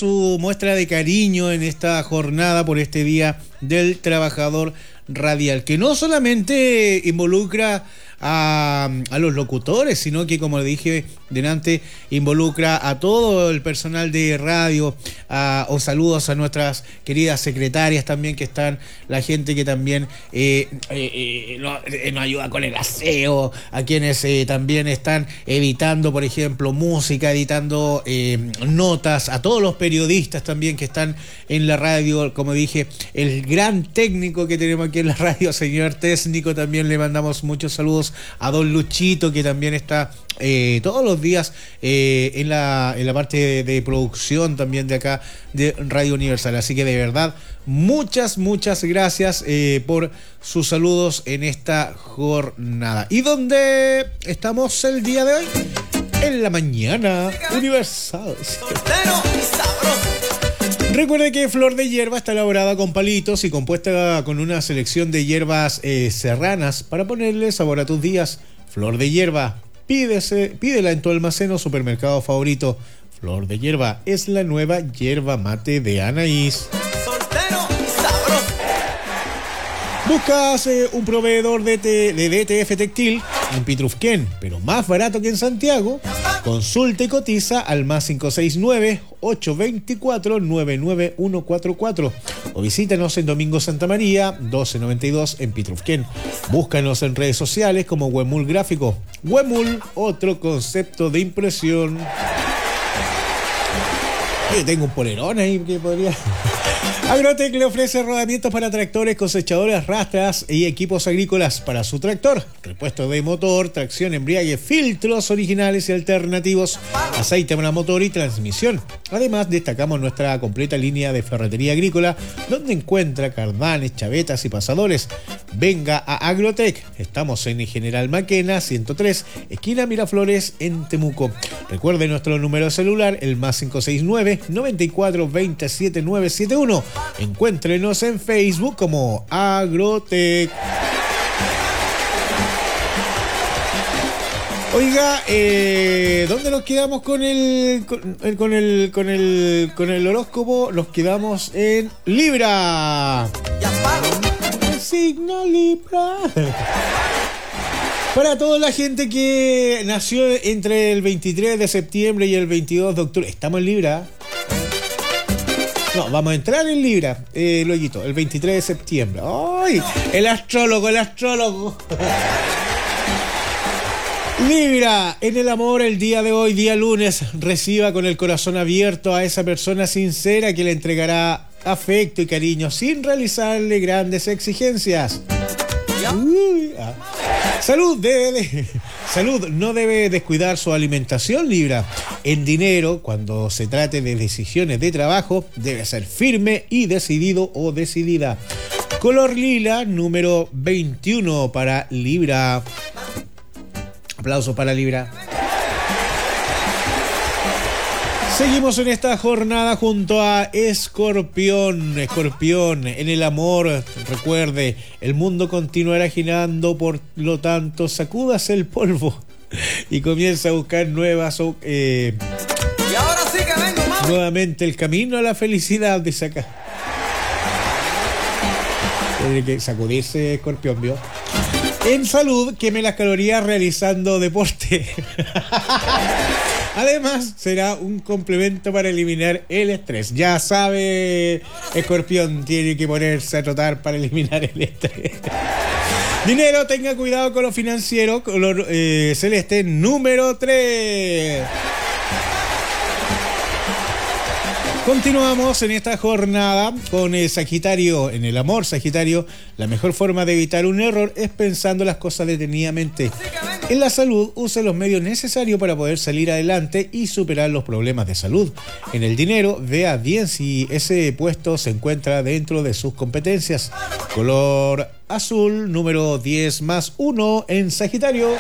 su muestra de cariño en esta jornada por este Día del Trabajador Radial, que no solamente involucra a los locutores, sino que, como dije delante, involucra a todo el personal de radio, o saludos a nuestras queridas secretarias también que están, la gente que también nos ayuda con el aseo, a quienes también están editando, por ejemplo, música, editando notas, a todos los periodistas también que están en la radio, como dije, el gran técnico que tenemos aquí en la radio, señor técnico, también le mandamos muchos saludos a don Luchito, que también está todos los días en la parte de producción también de acá de Radio Universal. Así que de verdad, muchas gracias por sus saludos en esta jornada. ¿Y dónde estamos el día de hoy? En la mañana Universal. Recuerde que Flor de Hierba está elaborada con palitos y compuesta con una selección de hierbas serranas para ponerle sabor a tus días. Flor de Hierba, pídela en tu almacén o supermercado favorito. Flor de Hierba es la nueva yerba mate de Anaís. ¿Buscas un proveedor de DTF Textil en Pitrufquén, pero más barato que en Santiago? Consulta y cotiza al más 569-824-99144 o visítanos en Domingo Santa María 1292 en Pitrufquén. Búscanos en redes sociales como Wemul Gráfico. Wemul, otro concepto de impresión. Tengo un polerón ahí que podría... Agrotec le ofrece rodamientos para tractores, cosechadoras, rastras y equipos agrícolas para su tractor. Repuesto de motor, tracción, embriague, filtros originales y alternativos, aceite para motor y transmisión. Además, destacamos nuestra completa línea de ferretería agrícola, donde encuentra cardanes, chavetas y pasadores. Venga a Agrotec. Estamos en General Maquena 103, esquina Miraflores, en Temuco. Recuerde nuestro número celular, el más 569-94-27971. Encuéntrenos en Facebook como Agrotec. Oiga, ¿dónde nos quedamos con el horóscopo? Nos quedamos en Libra. El signo Libra. Para toda la gente que nació entre el 23 de septiembre y el 22 de octubre, estamos en Libra. No, vamos a entrar en Libra, Loyito, el 23 de septiembre. ¡Ay! El astrólogo. Libra, en el amor el día de hoy, día lunes, reciba con el corazón abierto a esa persona sincera que le entregará afecto y cariño sin realizarle grandes exigencias. Salud, no debe descuidar su alimentación, Libra. En dinero, cuando se trate de decisiones de trabajo, debe ser firme y decidido o decidida. Color lila, número 21 para Libra. Aplausos para Libra. Seguimos en esta jornada junto a Escorpión. Escorpión, en el amor, recuerde, el mundo continuará girando, por lo tanto, sacúdase el polvo y comienza a buscar nuevas... y ahora sí que vengo, mami. Nuevamente el camino a la felicidad de sacar. Tiene que sacudirse, Escorpión, ¿vio? En salud, queme las calorías realizando deporte. Además, será un complemento para eliminar el estrés. Ya sabe, Escorpión, tiene que ponerse a trotar para eliminar el estrés. Dinero, tenga cuidado con lo financiero. Color celeste, número 3. Continuamos en esta jornada con Sagitario. En el amor, Sagitario, la mejor forma de evitar un error es pensando las cosas detenidamente. En la salud, use los medios necesarios para poder salir adelante y superar los problemas de salud. En el dinero, vea bien si ese puesto se encuentra dentro de sus competencias. Color azul, número 10 más 1 en Sagitario.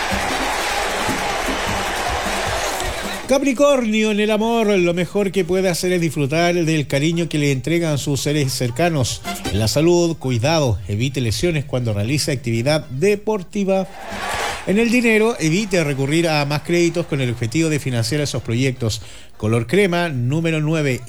Capricornio, en el amor, lo mejor que puede hacer es disfrutar del cariño que le entregan sus seres cercanos. En la salud, cuidado, evite lesiones cuando realice actividad deportiva. En el dinero, evite recurrir a más créditos con el objetivo de financiar esos proyectos. Color crema, número 9.